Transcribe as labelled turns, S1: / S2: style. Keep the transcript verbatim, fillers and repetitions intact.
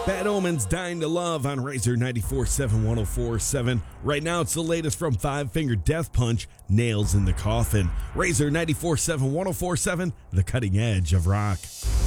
S1: Bad Omens, Dying to Love on Razor ninety-four point seven, one oh four point seven. Right now, it's the latest from Five Finger Death Punch, Nails in the Coffin. Razor ninety-four point seven, one oh four point seven, the cutting edge of rock.